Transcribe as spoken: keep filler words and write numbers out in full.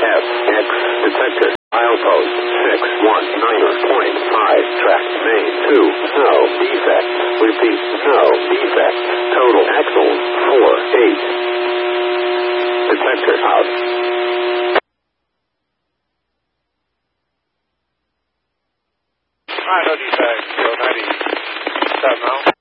F, X, detector, milepost, six one nine point five, track, main, two, no, defect, repeat, no, defect, total axles, four, eight, detector out. Alright, no defect, so ninety-seven now.